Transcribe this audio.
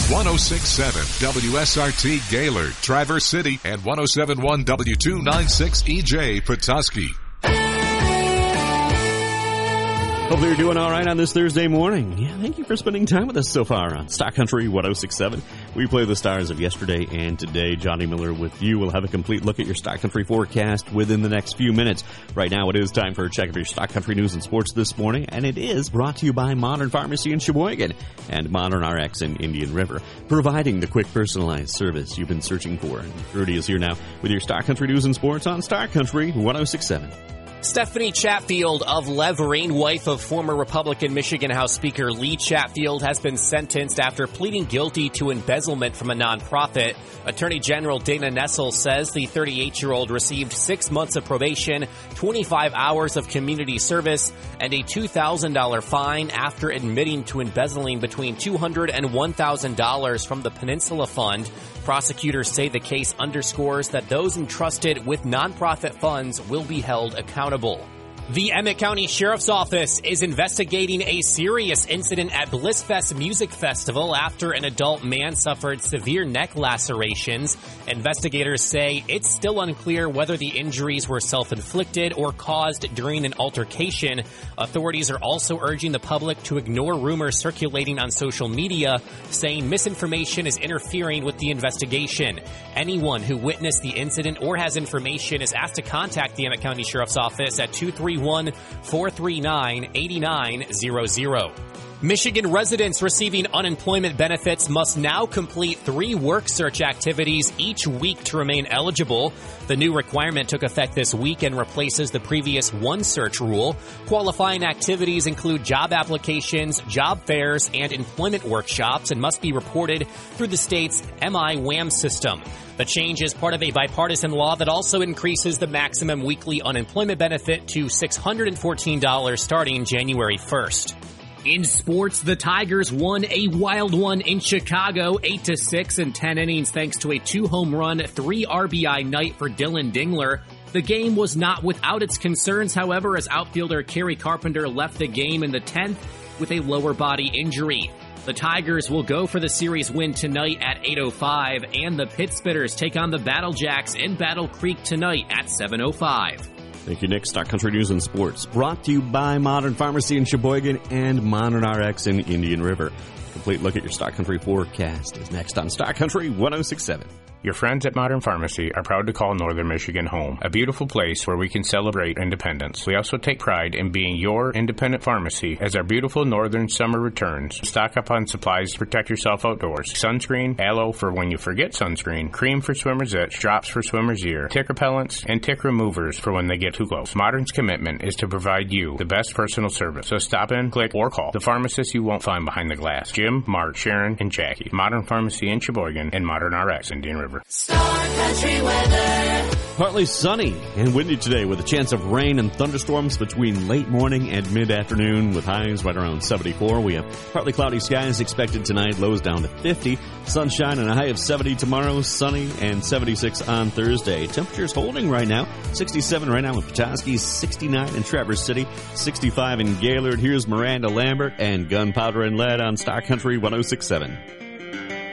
106.7 WSRT Gaylord, Traverse City, and 107.1 W296 EJ Petoskey. Hopefully you're doing all right on this Thursday morning. Yeah, thank you for spending time with us so far on Star Country 106.7. We play the stars of yesterday and today. Johnny Miller with you. We'll have a complete look at your Star Country forecast within the next few minutes. Right now, it is time for a check of your Star Country news and sports this morning, and it is brought to you by Modern Pharmacy in Sheboygan and Modern RX in Indian River, providing the quick, personalized service you've been searching for. And Rudy is here now with your Star Country news and sports on Star Country 106.7. Stephanie Chatfield of Levering, wife of former Republican Michigan House Speaker Lee Chatfield, has been sentenced after pleading guilty to embezzlement from a nonprofit. Attorney General Dana Nessel says the 38-year-old received 6 months of probation, 25 hours of community service, and a $2,000 fine after admitting to embezzling between $200 and $1,000 from the Peninsula Fund. Prosecutors say the case underscores that those entrusted with nonprofit funds will be held accountable. The Emmett County Sheriff's Office is investigating a serious incident at Blissfest Music Festival after an adult man suffered severe neck lacerations. Investigators say it's still unclear whether the injuries were self-inflicted or caused during an altercation. Authorities are also urging the public to ignore rumors circulating on social media, saying misinformation is interfering with the investigation. Anyone who witnessed the incident or has information is asked to contact the Emmett County Sheriff's Office at 231-439-8900. Michigan residents receiving unemployment benefits must now complete 3 work search activities each week to remain eligible. The new requirement took effect this week and replaces the previous 1 search rule. Qualifying activities include job applications, job fairs, and employment workshops and must be reported through the state's MI-WAM system. The change is part of a bipartisan law that also increases the maximum weekly unemployment benefit to $614 starting January 1st. In sports, the Tigers won a wild one in Chicago, 8-6 in 10 innings thanks to a 2-home run, 3 RBI night for Dylan Dingler. The game was not without its concerns, however, as outfielder Kerry Carpenter left the game in the 10th with a lower body injury. The Tigers will go for the series win tonight at 8:05, and the Pit Spitters take on the Battle Jacks in Battle Creek tonight at 7:05. Thank you, Nick. Star Country News and Sports brought to you by Modern Pharmacy in Sheboygan and Modern RX in Indian River. Complete look at your Star Country forecast is next on Star Country 106.7. Your friends at Modern Pharmacy are proud to call Northern Michigan home, a beautiful place where we can celebrate independence. We also take pride in being your independent pharmacy as our beautiful northern summer returns. Stock up on supplies to protect yourself outdoors. Sunscreen, aloe for when you forget sunscreen, cream for swimmer's itch, drops for swimmer's ear, tick repellents, and tick removers for when they get too close. Modern's commitment is to provide you the best personal service. So stop in, click, or call the pharmacists you won't find behind the glass. Jim, Mark, Sharon, and Jackie. Modern Pharmacy in Sheboygan and Modern RX Indian River. Star Country weather. Partly sunny and windy today with a chance of rain and thunderstorms between late morning and mid-afternoon with highs right around 74. We have partly cloudy skies expected tonight, lows down to 50. Sunshine and a high of 70 tomorrow, sunny and 76 on Thursday. Temperatures holding right now, 67 right now in Petoskey, 69 in Traverse City, 65 in Gaylord. Here's Miranda Lambert and Gunpowder and Lead on Star Country 106.7.